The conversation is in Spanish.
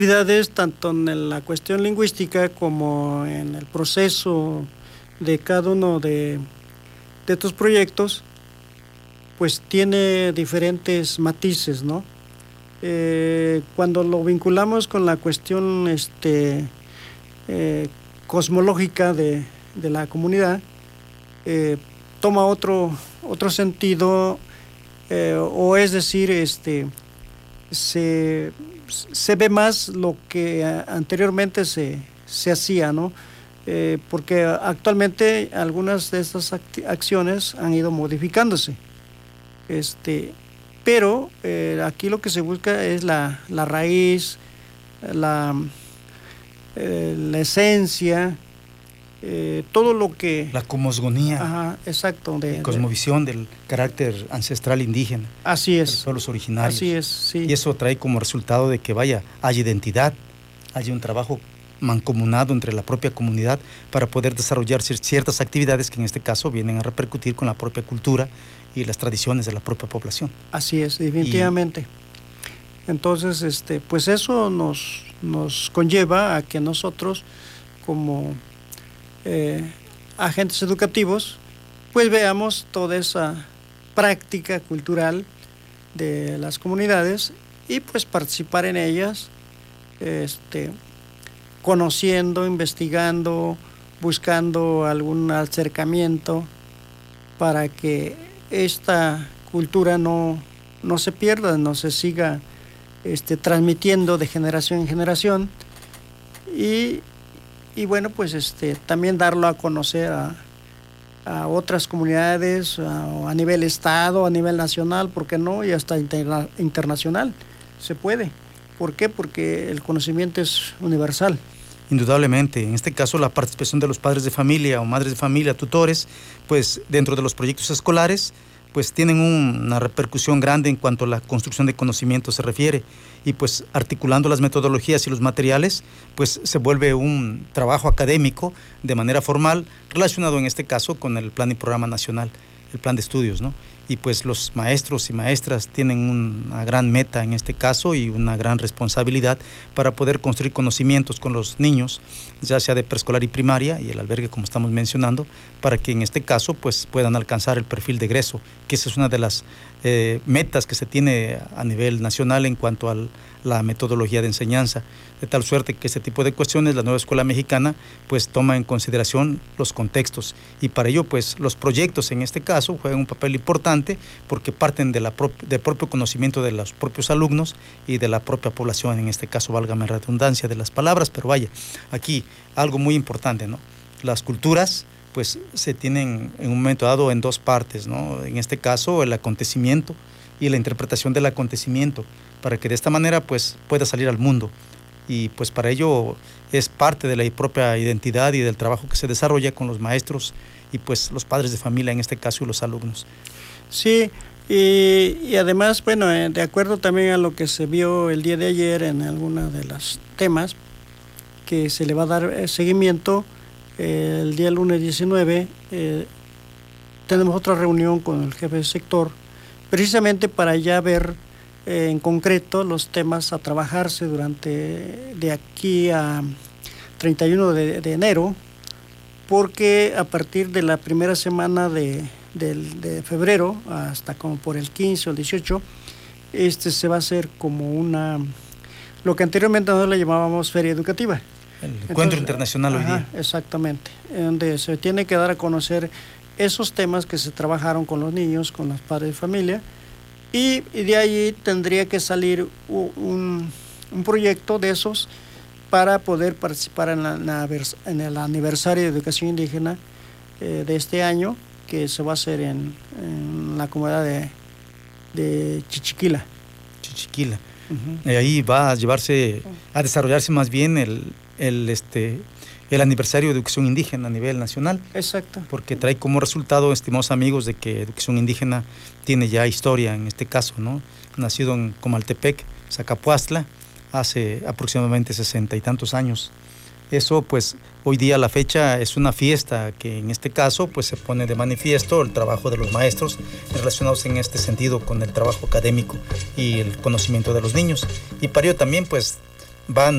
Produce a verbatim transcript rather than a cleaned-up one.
actividades tanto en la cuestión lingüística como en el proceso de cada uno de, de estos proyectos, pues tiene diferentes matices, ¿no? Eh, cuando lo vinculamos con la cuestión este, eh, cosmológica de, de la comunidad, eh, toma otro, otro sentido, eh, o es decir, este, se, se ve más lo que anteriormente se, se hacía, ¿no? Eh, porque actualmente algunas de estas acciones han ido modificándose. Este, pero eh, aquí lo que se busca es la, la raíz, la, eh, la esencia, eh, todo lo que... La cosmogonía. Ajá, exacto. De, la cosmovisión de, del carácter ancestral indígena. Así es. De los pueblos originarios. Así es, sí. Y eso trae como resultado de que vaya, haya identidad, haya un trabajo mancomunado entre la propia comunidad para poder desarrollar ciertas actividades que en este caso vienen a repercutir con la propia cultura y las tradiciones de la propia población. Así es, definitivamente. Y... Entonces, este, pues eso nos, nos conlleva a que nosotros, como eh, agentes educativos, pues veamos toda esa práctica cultural de las comunidades y pues participar en ellas, este, conociendo, investigando, buscando algún acercamiento para que esta cultura no, no se pierda, no se siga este, transmitiendo de generación en generación y, y bueno, pues este, también darlo a conocer a, a otras comunidades, a, a nivel estado, a nivel nacional, ¿por qué no? Y hasta interna, internacional, se puede. ¿Por qué? Porque el conocimiento es universal. Indudablemente, en este caso la participación de los padres de familia o madres de familia, tutores, pues dentro de los proyectos escolares, pues tienen un, una repercusión grande en cuanto a la construcción de conocimiento se refiere y pues articulando las metodologías y los materiales, pues se vuelve un trabajo académico de manera formal relacionado en este caso con el plan y programa nacional, el plan de estudios, ¿no? Y pues los maestros y maestras tienen una gran meta en este caso y una gran responsabilidad para poder construir conocimientos con los niños, ya sea de preescolar y primaria y el albergue como estamos mencionando, para que en este caso pues puedan alcanzar el perfil de egreso, que esa es una de las eh, metas que se tiene a nivel nacional en cuanto a la metodología de enseñanza, de tal suerte que este tipo de cuestiones la nueva escuela mexicana pues toma en consideración los contextos y para ello pues los proyectos en este caso juegan un papel importante porque parten de la pro- del propio conocimiento de los propios alumnos y de la propia población, en este caso válgame la redundancia de las palabras, pero vaya, aquí algo muy importante, ¿no? Las culturas pues se tienen en un momento dado en dos partes, ¿no? En este caso el acontecimiento y la interpretación del acontecimiento, para que de esta manera pues pueda salir al mundo y pues para ello es parte de la propia identidad y del trabajo que se desarrolla con los maestros y pues los padres de familia en este caso y los alumnos. Sí, y, y además, bueno, eh, de acuerdo también a lo que se vio el día de ayer en algunos de los temas, que se le va a dar eh, seguimiento, eh, el día lunes diecinueve, eh, tenemos otra reunión con el jefe de sector, precisamente para ya ver eh, en concreto los temas a trabajarse durante de aquí a treinta y uno de, de enero, porque a partir de la primera semana de, de, de febrero hasta como por el quince o el dieciocho, este se va a hacer como una, lo que anteriormente nosotros le llamábamos feria educativa. El encuentro Entonces, internacional ajá, hoy día. Exactamente, donde se tiene que dar a conocer esos temas que se trabajaron con los niños, con los padres de familia, y, y de ahí tendría que salir un, un proyecto de esos para poder participar en, la, en el aniversario de educación indígena eh, de este año, que se va a hacer en, en la comunidad de, de Chichiquila. Chichiquila. Uh-huh. Y ahí va a llevarse, a desarrollarse más bien el, el, este, el aniversario de educación indígena a nivel nacional. Exacto. Porque trae como resultado, estimados amigos, de que educación indígena tiene ya historia en este caso, ¿no? Nacido en Comaltepec, Zacapuastla, hace aproximadamente sesenta y tantos años. Eso pues hoy día a la fecha es una fiesta que en este caso pues se pone de manifiesto el trabajo de los maestros relacionados en este sentido con el trabajo académico y el conocimiento de los niños. Y para ello también pues van